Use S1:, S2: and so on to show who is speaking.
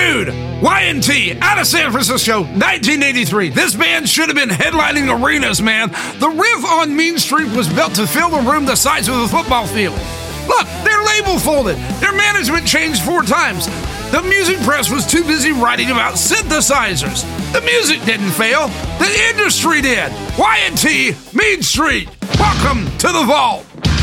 S1: Dude, Y&T, out of San Francisco, 1983. This band should have been headlining arenas, man. The riff on Mean Street was built to fill a room the size of a football field. Look, their label folded. Their management changed 4 times. The music press was too busy writing about synthesizers. The music didn't fail. The industry did. Y&T, Mean Street. Welcome to the vault.